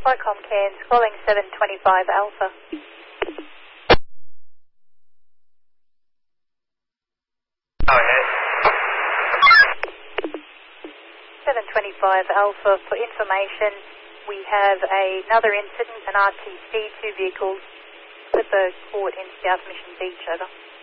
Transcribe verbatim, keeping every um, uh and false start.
Flycom Cairns, calling seven twenty-five Alpha. Oh, yeah. seven twenty-five Alpha, for information, we have another incident, an R T C, two vehicles, Clipper Court in South Mission Beach, over.